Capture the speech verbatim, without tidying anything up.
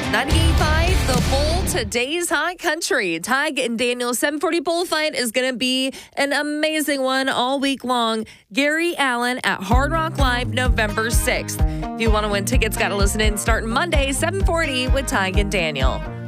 ninety-eight point five, The Bull, today's high country. Tig and Daniel's seven forty Bullfight is going to be an amazing one all week long. Gary Allen at Hard Rock Live, November sixth. If you want to win tickets, got to listen in starting Monday, seven forty with Tig and Daniel.